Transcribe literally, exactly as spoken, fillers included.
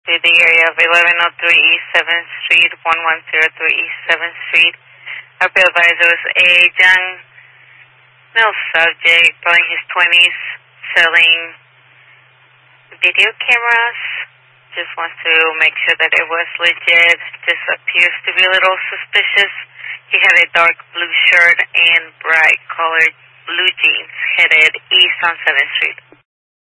to the area of eleven oh three East seventh Street, one one zero three East seventh Street. Our bill advisor was a young male subject, probably in his twenties, selling video cameras. Just wants to make sure that it was legit. This appears to be a little suspicious. He had a dark blue shirt and bright colored blue jeans, headed east on seventh Street.